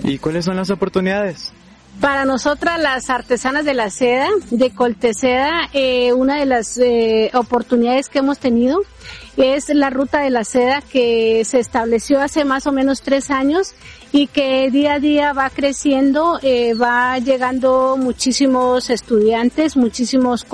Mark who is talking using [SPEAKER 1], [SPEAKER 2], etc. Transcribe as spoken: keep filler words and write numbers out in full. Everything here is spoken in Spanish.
[SPEAKER 1] ¿Y cuáles son las oportunidades?
[SPEAKER 2] Para nosotras, las artesanas de la seda, de Colteseda, eh, una de las eh, oportunidades que hemos tenido es la ruta de la seda, que se estableció hace más o menos tres años y que día a día va creciendo, eh, va llegando muchísimos estudiantes, muchísimos